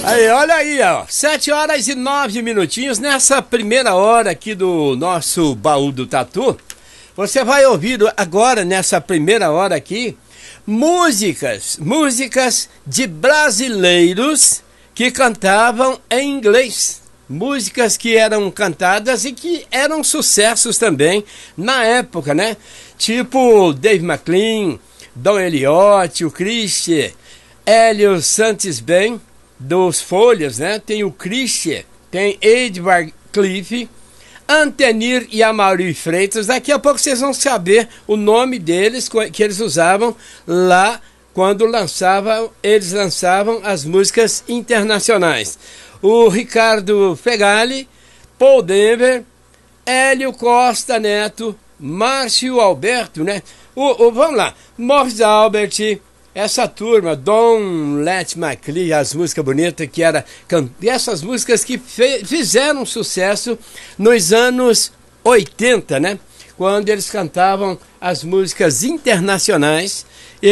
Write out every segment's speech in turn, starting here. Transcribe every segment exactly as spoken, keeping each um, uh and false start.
Aí, olha aí, ó, sete horas e nove minutinhos, nessa primeira hora aqui do nosso Baú do Tatu, você vai ouvir agora, nessa primeira hora aqui, músicas, músicas de brasileiros que cantavam em inglês, músicas que eram cantadas e que eram sucessos também na época, né? Tipo Dave McLean, Dom Eliot, o Christie, Hélio Santos Ben, dos Folhas, né? Tem o Christie, tem Edward Cliff, Antenir e Amaury Freitas. Daqui a pouco vocês vão saber o nome deles, que eles usavam lá quando lançavam, eles lançavam as músicas internacionais. O Ricardo Fegali, Paul Denver, Hélio Costa Neto, Márcio Alberto, né? O, o, vamos lá, Morris Albert, essa turma, Don't Let Me Cry, as músicas bonitas que era, essas músicas que fe, fizeram sucesso nos anos oitenta, né? Quando eles cantavam as músicas internacionais.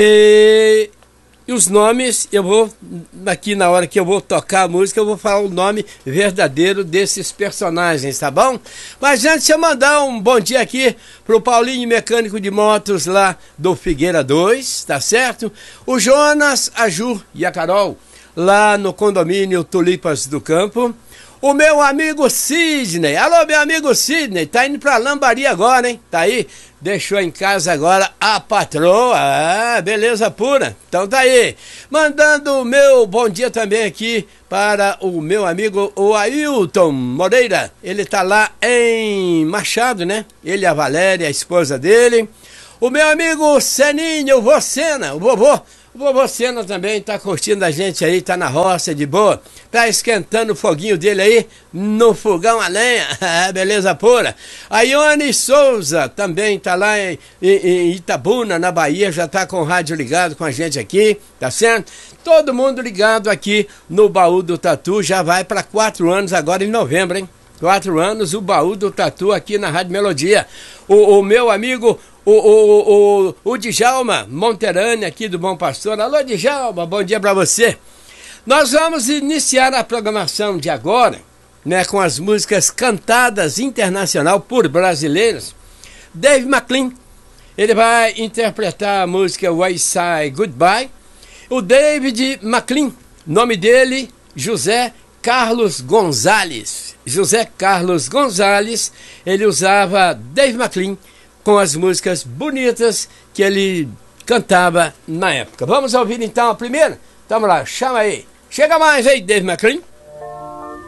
E, e os nomes, eu vou, aqui na hora que eu vou tocar a música, eu vou falar o nome verdadeiro desses personagens, tá bom? Mas antes eu mandar um bom dia aqui pro Paulinho, mecânico de motos lá do Figueira dois, tá certo? O Jonas, a Ju e a Carol, lá no condomínio Tulipas do Campo. O meu amigo Sidney, alô meu amigo Sidney, tá indo pra Lambari agora, hein? Tá aí? Deixou em casa agora a patroa, ah, beleza pura, então tá aí. Mandando o meu bom dia também aqui para o meu amigo o Ailton Moreira, ele tá lá em Machado, né? Ele, a Valéria, a esposa dele. O meu amigo Seninho, o Vocena, o vovô. O vovô Sena também tá curtindo a gente aí, tá na roça de boa, tá esquentando o foguinho dele aí no fogão a lenha, beleza pura. A Ione Souza também tá lá em, em, em Itabuna, na Bahia, já tá com o rádio ligado com a gente aqui, tá certo? Todo mundo ligado aqui no Baú do Tatu, já vai para quatro anos agora em novembro, hein? Quatro anos o Baú do Tatu aqui na Rádio Melodia. O, o meu amigo O, o, o, o Djalma Monterane aqui do Bom Pastor. Alô Djalma, bom dia para você. Nós vamos iniciar a programação de agora, né, com as músicas cantadas internacional por brasileiros. Dave McLean, ele vai interpretar a música Why Say Goodbye. O David McLean, nome dele José Carlos Gonzalez. José Carlos Gonzalez, ele usava Dave McLean com as músicas bonitas que ele cantava na época. Vamos ouvir então a primeira? Tamo lá, chama aí. Chega mais aí, Dave McLean.